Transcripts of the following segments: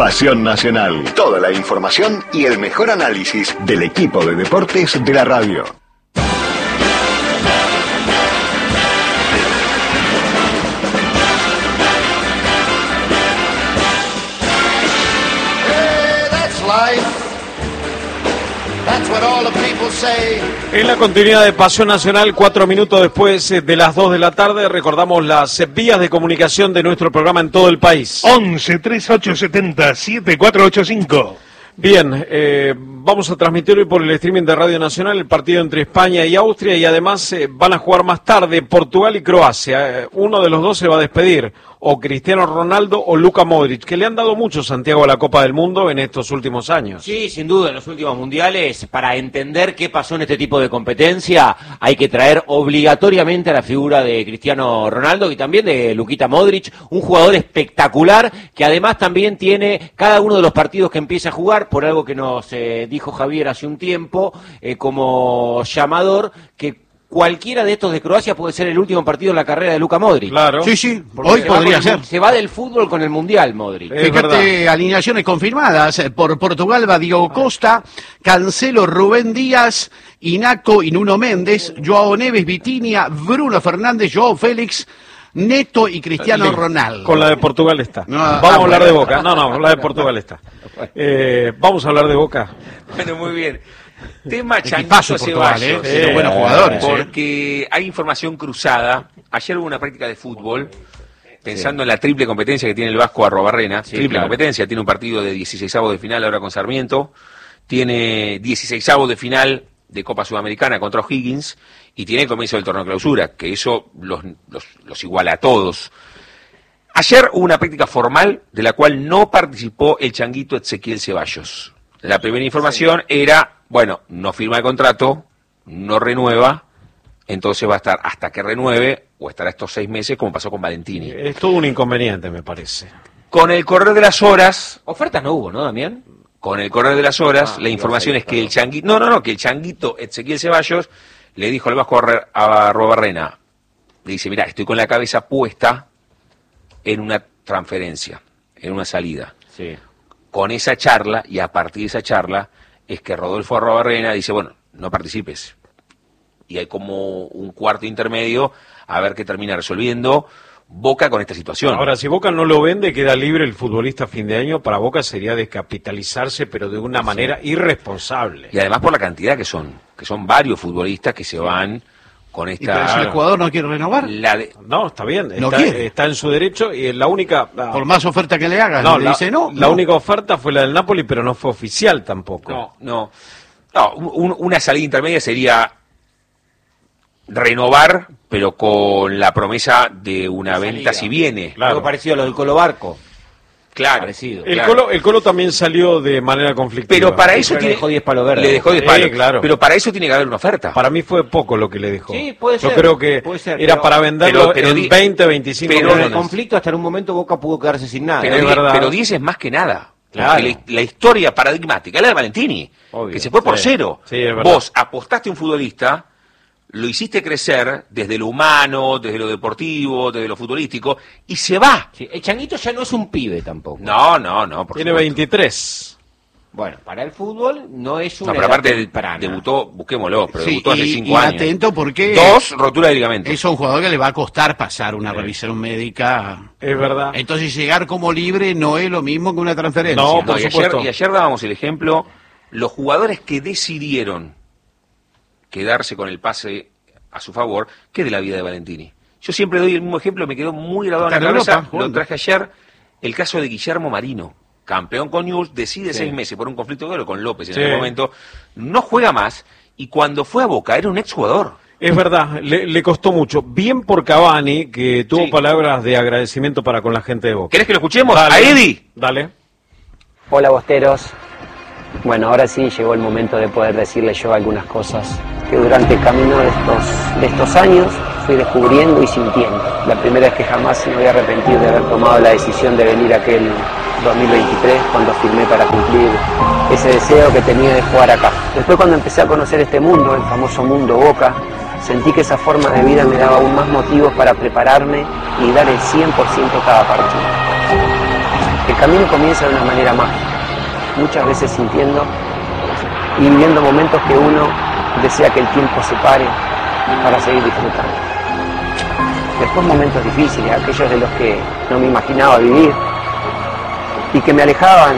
Pasión Nacional. Toda la información y el mejor análisis del equipo de deportes de la radio. En la continuidad de Pasión Nacional, 4 minutos después de las 2 de la tarde, recordamos las vías de comunicación de nuestro programa en todo el país. 11 3870 7485. Bien, vamos a transmitir hoy por el streaming de Radio Nacional el partido entre España y Austria, y además van a jugar más tarde Portugal y Croacia. Uno de los dos se va a despedir, o Cristiano Ronaldo o Luka Modric, que le han dado mucho, Santiago, a la Copa del Mundo en estos últimos años. Sí, sin duda, en los últimos mundiales. Para entender qué pasó en este tipo de competencia, hay que traer obligatoriamente a la figura de Cristiano Ronaldo y también de Luquita Modric, un jugador espectacular que además también tiene cada uno de los partidos que empieza a jugar, por algo que nos dijo Javier hace un tiempo, como llamador, que cualquiera de estos de Croacia puede ser el último partido en la carrera de Luka Modric. Claro. Sí, hoy podría ser. Se va del fútbol con el Mundial, Modric. Fíjate, alineaciones confirmadas. Por Portugal va Diego Costa, Cancelo, Rubén Díaz, Inaco y Nuno Méndez, Joao Neves, Vitinha, Bruno Fernández, Joao Félix, Neto y Cristiano Ronaldo. Con la de Portugal está. Vamos a hablar de Boca. No, la de Portugal está. Vamos a hablar de Boca. Bueno, muy bien. Tema Changuito Ceballos, buenos jugadores, porque hay información cruzada. Ayer hubo una práctica de fútbol, pensando en la triple competencia que tiene el Vasco Arrobarrena. Triple competencia, tiene un partido de 16avos de final ahora con Sarmiento, tiene 16avos de final de Copa Sudamericana contra O'Higgins, y tiene el comienzo del torneo clausura, que eso los iguala a todos. Ayer hubo una práctica formal de la cual no participó el Changuito Ezequiel Ceballos. La primera información era, bueno, no firma el contrato, no renueva, entonces va a estar hasta que renueve, o estará estos 6 meses, como pasó con Valentini. Es todo un inconveniente, me parece. Con el correr de las horas... Ofertas no hubo, ¿no, Damián? Con el correr de las horas, la información es que el Changuito... que el Changuito Ezequiel Ceballos le dijo al Vasco Arrobarrena, le dice, mirá, estoy con la cabeza puesta en una transferencia, en una salida. Sí. Con esa charla, y a partir de esa charla, es que Rodolfo Arrobarrena dice, bueno, no participes. Y hay como un cuarto intermedio a ver qué termina resolviendo Boca con esta situación. Ahora, si Boca no lo vende, queda libre el futbolista a fin de año, para Boca sería descapitalizarse, pero de una manera irresponsable. Y además por la cantidad que son varios futbolistas que se van con esta... ¿Y pero si el jugador no quiere renovar? No, está bien, no está en su derecho, y la única... Por más oferta que le hagan, le dice no. La única oferta fue la del Napoli, pero no fue oficial tampoco. No, una salida intermedia sería renovar, pero con la promesa de una venta si viene. Claro. Algo parecido a lo del Colo Barco. Claro. Parecido. El Colo también salió de manera conflictiva. Pero para eso le dejó 10 palos verdes. Le dejó 10 palos. Claro. Pero para eso tiene que haber una oferta. Para mí fue poco lo que le dejó. Sí, puede ser. Yo creo que era para venderlo en 20, 25 millones. Pero en el conflicto hasta en un momento Boca pudo quedarse sin nada. Pero 10 es más que nada. Claro. La historia paradigmática es la de Valentini, que se fue por cero. Sí, es verdad. Vos apostaste a un futbolista, lo hiciste crecer desde lo humano, desde lo deportivo, desde lo futbolístico, y se va. Sí, el Changuito ya no es un pibe tampoco. No. Tiene 23. Bueno, para el fútbol no es una... No, pero aparte debutó, busquémoslo, pero debutó hace 5 años. Y atento porque... 2 roturas de ligamento. Es un jugador que le va a costar pasar una revisión médica. Es verdad. Entonces llegar como libre no es lo mismo que una transferencia. No, por supuesto. Y ayer dábamos el ejemplo, los jugadores que decidieron quedarse con el pase a su favor, que de la vida de Valentini. Yo siempre doy el mismo ejemplo, me quedó muy grabado en la cabeza, lo traje ayer, el caso de Guillermo Marino, campeón con Newell's, decide 6 meses por un conflicto de oro con López en aquel momento, no juega más, y cuando fue a Boca era un exjugador. Es verdad, le costó mucho. Bien por Cavani, que tuvo palabras de agradecimiento para con la gente de Boca. ¿Querés que lo escuchemos? Dale, A Eddie. Dale. Hola, bosteros. Bueno, ahora sí llegó el momento de poder decirles yo algunas cosas que durante el camino de estos años fui descubriendo y sintiendo. La primera es que jamás me voy a arrepentir de haber tomado la decisión de venir aquel 2023 cuando firmé para cumplir ese deseo que tenía de jugar acá. Después, cuando empecé a conocer este mundo, el famoso mundo Boca, sentí que esa forma de vida me daba aún más motivos para prepararme y dar el 100% cada partido. El camino comienza de una manera mágica, muchas veces sintiendo y viviendo momentos que uno desea que el tiempo se pare para seguir disfrutando. Después momentos difíciles, aquellos de los que no me imaginaba vivir y que me alejaban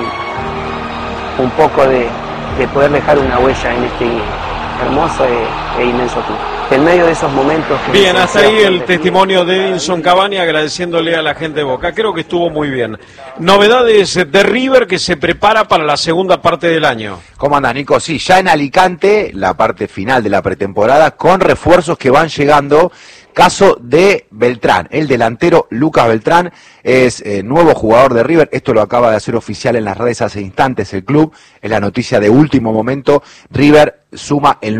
un poco de poder dejar una huella en este hermoso e inmenso club. En medio de esos momentos... Bien, hasta ahí el testimonio de Edinson Cavani, agradeciéndole a la gente de Boca. Creo que estuvo muy bien. Novedades de River que se prepara para la segunda parte del año. ¿Cómo andás, Nico? Sí, ya en Alicante, la parte final de la pretemporada, con refuerzos que van llegando. Caso de Beltrán, el delantero Lucas Beltrán es nuevo jugador de River. Esto lo acaba de hacer oficial en las redes hace instantes el club. Es la noticia de último momento. River suma el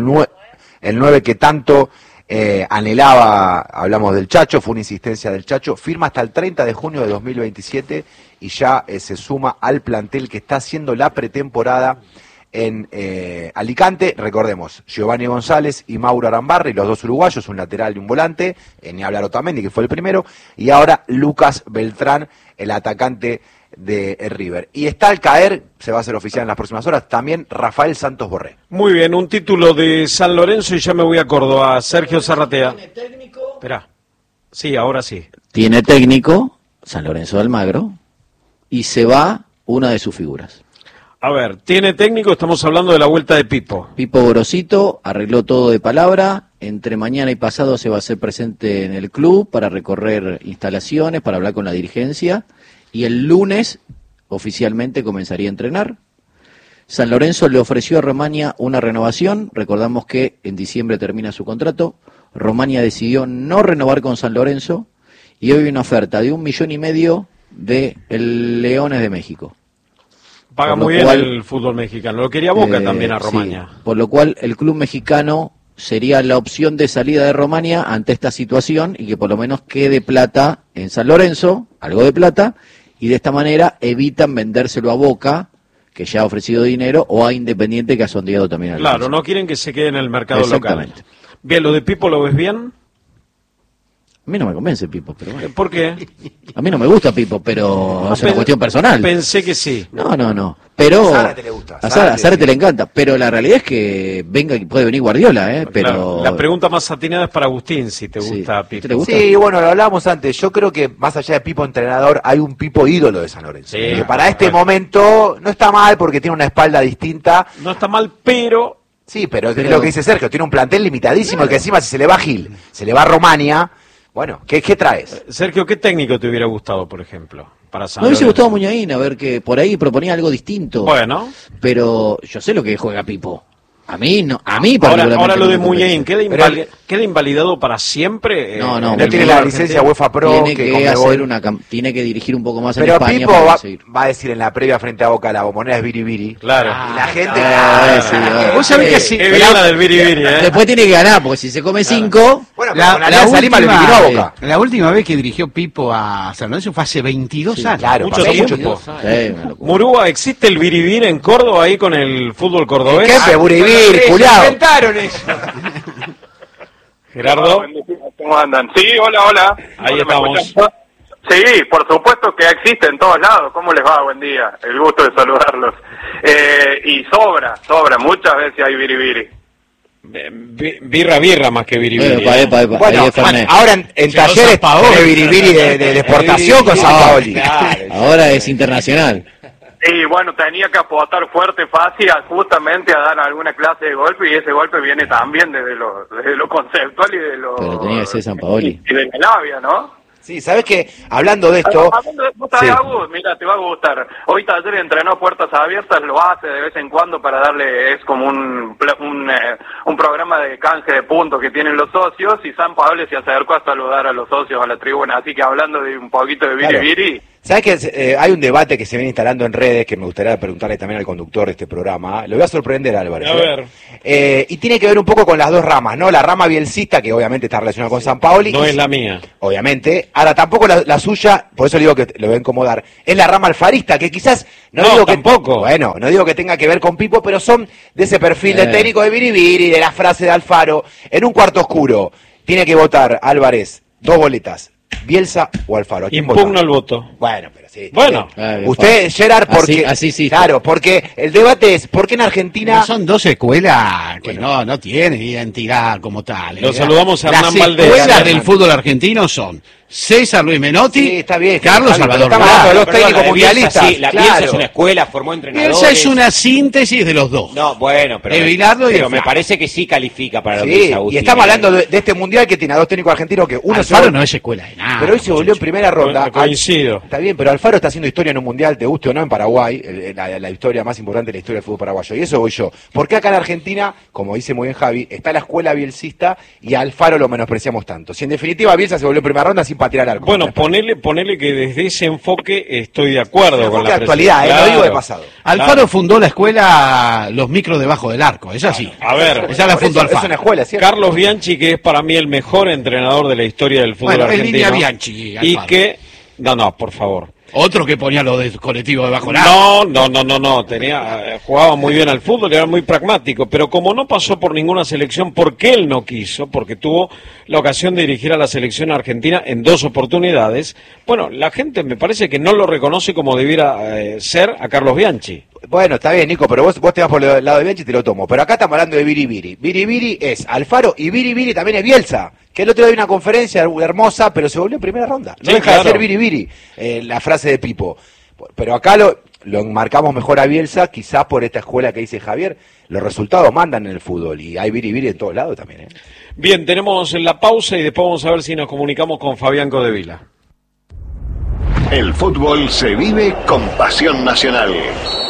9 que tanto anhelaba. Hablamos del Chacho, fue una insistencia del Chacho. Firma hasta el 30 de junio de 2027 y ya se suma al plantel que está haciendo la pretemporada en Alicante. Recordemos, Giovanni González y Mauro Arambarri, los dos uruguayos, un lateral y un volante, ni hablar Otamendi, que fue el primero, y ahora Lucas Beltrán, el atacante de River. Y está al caer, se va a hacer oficial en las próximas horas, también Rafael Santos Borré. Muy bien, un título de San Lorenzo y ya me voy a Córdoba. Sergio Zarratea. ¿Tiene técnico? Espera. Sí, ahora sí. Tiene técnico, San Lorenzo de Almagro, y se va una de sus figuras. A ver, tiene técnico, estamos hablando de la vuelta de Pipo. Pipo Gorosito arregló todo de palabra, entre mañana y pasado se va a hacer presente en el club para recorrer instalaciones, para hablar con la dirigencia, y el lunes oficialmente comenzaría a entrenar. San Lorenzo le ofreció a Romania una renovación, recordamos que en diciembre termina su contrato, Romania decidió no renovar con San Lorenzo, y hoy hay una oferta de 1,5 millones de el Leones de México. Paga muy bien el fútbol mexicano. Lo quería Boca también a Romania. Sí, por lo cual el club mexicano sería la opción de salida de Romania ante esta situación y que por lo menos quede plata en San Lorenzo, algo de plata, y de esta manera evitan vendérselo a Boca, que ya ha ofrecido dinero, o a Independiente, que ha sondeado también al Claro, no quieren que se quede en el mercado local. Bien, ¿lo de Pipo lo ves bien? A mí no me convence Pipo, pero bueno. ¿Por qué? A mí no me gusta Pipo, pero es una cuestión personal. Pensé que sí. No. Pero a Zárate le gusta. A Zárate le encanta, pero la realidad es que puede venir Guardiola, pero... La pregunta más atinada es para Agustín, si te gusta Pipo. ¿Te gusta? Sí, bueno, lo hablábamos antes. Yo creo que más allá de Pipo entrenador, hay un Pipo ídolo de San Lorenzo. Sí, para este momento no está mal porque tiene una espalda distinta. No está mal, pero... Sí, pero es lo que dice Sergio, tiene un plantel limitadísimo, claro. Que encima si se le va Gil, se le va Romania... Bueno, ¿qué traes? Sergio, ¿qué técnico te hubiera gustado, por ejemplo, para San Lorenzo? Me hubiese gustado Muñain, a ver que por ahí proponía algo distinto. Bueno. Pero yo sé lo que juega Pipo. A mí no, ahora lo de Muñain, ¿queda invalidado para siempre? No tiene la licencia UEFA Pro. Tiene que dirigir un poco más pero en España. Pero Pipo va a decir en la previa frente a Boca, la bombonera es biribiri. Claro. Y la gente... Vos sabés que sí. Del biribiri, Después tiene que ganar, porque si se come 5... Bueno, la última vez que dirigió Pipo a San Lorenzo fue hace 22 años. Claro, mucho tiempo. Murúa, ¿existe el biribiri en Córdoba ahí con el fútbol cordobés? ¿Qué biribiri? Inventaron eso. Gerardo. ¿Cómo andan? Sí, hola. Ahí estamos. Sí, por supuesto que existe en todos lados. ¿Cómo les va? Buen día. El gusto de saludarlos. Y sobra. Muchas veces hay biribiri. Birra más que biribiri. Bueno, ahora en talleres de biribiri de exportación con San Paoli. Claro, ahora es internacional. Y bueno, tenía que apostar fuerte, fácil, justamente a dar alguna clase de golpe, y ese golpe viene también desde lo conceptual y de lo... Pero tenía que ser San Paoli. Y de la labia, ¿no? Sí, ¿sabes qué? Hablando de esto... Mira, te va a gustar. Hoy Taller entrenó a puertas abiertas, lo hace de vez en cuando para darle... Es como un programa de canje de puntos que tienen los socios, y San Paoli se acercó a saludar a los socios a la tribuna. Así que hablando de un poquito de biribiri... ¿Sabes que hay un debate que se viene instalando en redes que me gustaría preguntarle también al conductor de este programa? Lo voy a sorprender, Álvaro. A ver. Y tiene que ver un poco con las dos ramas, ¿no? La rama bielcista, que obviamente está relacionada con San Paoli. No es la mía. Obviamente. Ahora, tampoco la suya, por eso le digo que lo voy a incomodar, es la rama alfarista, que quizás... No digo tampoco. Bueno, no digo que tenga que ver con Pipo, pero son de ese perfil de técnico de biribiri, de la frase de Alfaro. En un cuarto oscuro, tiene que votar Álvarez 2 boletas. ¿Bielsa o Alfaro? Impugno el voto. Bueno, pero sí. Bueno. Usted, Gerard, porque... Así sí. Claro, porque el debate es, ¿por qué en Argentina... No, son dos escuelas que no tienen identidad como tal. Lo saludamos a Hernán Valdés. Las escuelas del fútbol argentino son César Luis Menotti, Sí, está bien, Carlos está bien, Salvador pero estamos hablando de los Blanco. técnicos mundialistas. Sí, la claro. Bielsa es una escuela, formó entrenadores. Esa es una síntesis de los dos. No, bueno, pero, De Bilardo y pero de me Flaco. parece que sí califica para lo que Sí, dice Agustín. y estamos hablando de este mundial que tiene a dos técnicos argentinos que uno Alfaro no es escuela de nada. pero hoy se volvió en primera ronda. Coincido. Está bien, pero Alfaro está haciendo historia en un mundial, te guste o no, en Paraguay, la historia más importante de la historia del fútbol paraguayo. Y eso voy yo. Porque acá en Argentina, como dice muy bien Javi, está la escuela bielcista y a Alfaro lo menospreciamos tanto. Si en definitiva Bielsa se volvió en primera ronda sin patear al arco. Bueno, ponele que desde ese enfoque estoy de acuerdo con enfoque la de actualidad, presencia. no digo de pasado. Alfaro fundó la escuela Los Micros debajo del arco, es así. A ver, Esa la Por fundó eso, Alfaro. es una escuela, ¿cierto? Carlos Bianchi, que es para mí el mejor entrenador de la historia del fútbol Bueno, en argentino. línea Bianchi, Y Alfaro. que... No, por favor. Otro que ponía los de colectivo debajo del arco. No, jugaba muy bien al fútbol, era muy pragmático, pero como no pasó por ninguna selección, porque él no quiso, porque tuvo la ocasión de dirigir a la selección argentina en 2 oportunidades, bueno, la gente me parece que no lo reconoce como debiera ser a Carlos Bianchi. Bueno, está bien, Nico, pero vos te vas por el lado de Bianchi y te lo tomo. Pero acá estamos hablando de Biribiri. Biribiri es Alfaro y Biribiri también es Bielsa. Que el otro día hay una conferencia hermosa, pero se volvió en primera ronda. No Sí, deja claro. de ser Biribiri, la frase de Pipo. Pero acá lo enmarcamos mejor a Bielsa, quizás por esta escuela que dice Javier. Los resultados mandan en el fútbol y hay Biribiri en todos lados también, ¿eh? Bien, tenemos la pausa y después vamos a ver si nos comunicamos con Fabián Codevila. El fútbol se vive con pasión nacional.